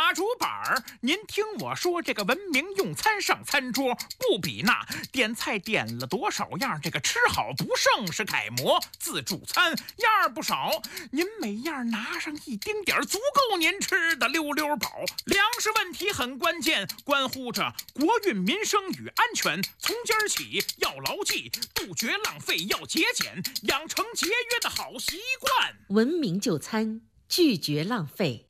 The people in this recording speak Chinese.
打竹板儿，您听我说，这个文明用餐上餐桌，不比那点菜点了多少样，这个吃好不剩是楷模。自助餐样儿不少，您每样拿上一丁点儿，足够您吃的溜溜饱。粮食问题很关键，关乎着国运民生与安全。从今儿起要牢记，杜绝浪费，要节俭，养成节约的好习惯。 文明就餐，拒绝浪费。